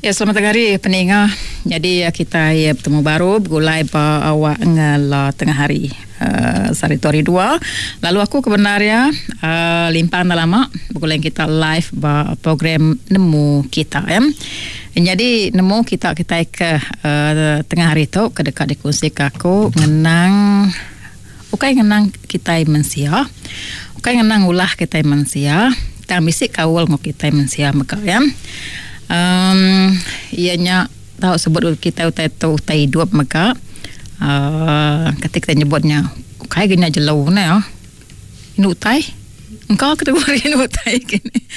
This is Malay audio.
Ya, selamat hari pendengar. Jadi kita bertemu baru bergulai awak ngala tengah hari Saritori 2. Lalu aku kebenarnya limpang lama bergulai kita live program Nemu Kita ya. Jadi nemu kita ke tengah hari tu kedekat dikusi aku ngenang ukai ngenang kita manusia. Ukai ngenang ulah kita manusia. Tang bisik kawal ngo kita manusia maka ya. Ianya tahu sebut kita utai hidup maka ketika nyebutnya kayak gini aja lau na ya ini utai engkau kategori ini utai gini